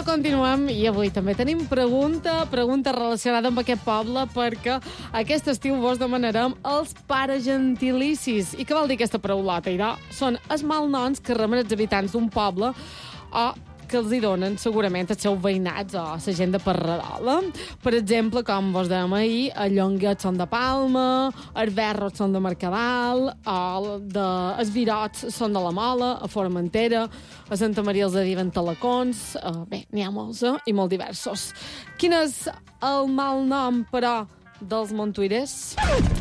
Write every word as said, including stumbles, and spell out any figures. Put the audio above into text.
continuem i avui també tenim pregunta, pregunta relacionada amb aquest poble, perquè aquest estiu vos demanarem els paragentilicis. I què vol dir aquesta paraulota, Ira? Són els malnoms que reben els habitants d'un poble o que els hi donen segurament els seus veïnats o la gent de Parradola. Per exemple, com vos dèiem ahir, els Llonguets són de Palma, els Verros són de Mercadal, o de, els Virots són de la Mola, a Formentera, a Santa Maria els diuen Talacons, uh, bé, n'hi ha molts, eh? I molt diversos. Quin és el mal nom, però, dels montuirers?